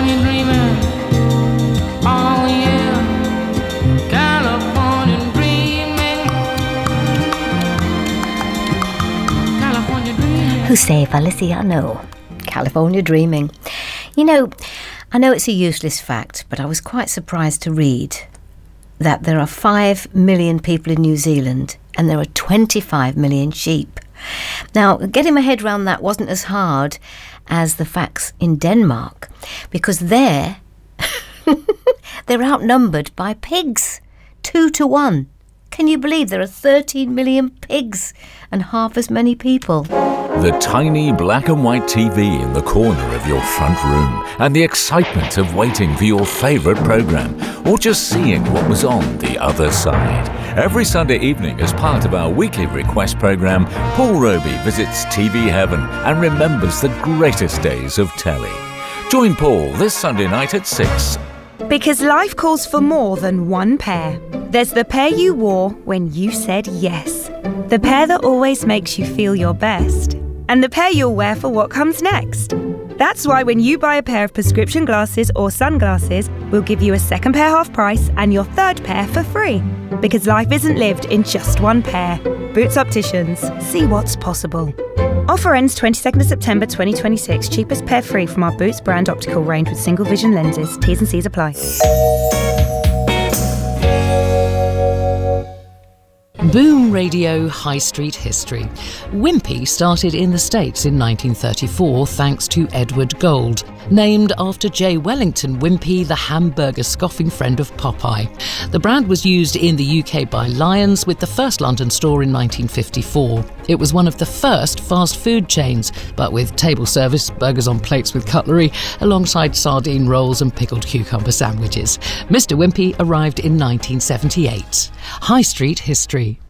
California dreaming. Oh yeah, California dreaming. California dreaming. Jose Feliciano, California Dreaming. You know, I know it's a useless fact, but I was quite surprised to read that there are 5 million people in New Zealand and there are 25 million sheep. Now, getting my head around that wasn't as hard as the facts in Denmark, because there, they're outnumbered by pigs, 2 to 1. Can you believe there are 13 million pigs and half as many people? The tiny black and white TV in the corner of your front room, and the excitement of waiting for your favourite programme, or just seeing what was on the other side. Every Sunday evening, as part of our weekly request programme, Paul Roby visits TV Heaven and remembers the greatest days of telly. Join Paul this Sunday night at 6. Because life calls for more than one pair. There's the pair you wore when you said yes. The pair that always makes you feel your best. And the pair you'll wear for what comes next. That's why when you buy a pair of prescription glasses or sunglasses, we'll give you a second pair half price and your third pair for free. Because life isn't lived in just one pair. Boots Opticians. See what's possible. Offer ends 22nd of September 2026. Cheapest pair free from our Boots brand optical range with single vision lenses. T's and C's apply. Boom Radio High Street History. Wimpy started in the States in 1934 thanks to Edward Gold, named after J. Wellington Wimpy, the hamburger scoffing friend of Popeye. The brand was used in the UK by Lions, with the first London store in 1954. It was one of the first fast food chains, but with table service, burgers on plates with cutlery, alongside sardine rolls and pickled cucumber sandwiches. Mr. Wimpy arrived in 1978. High Street History.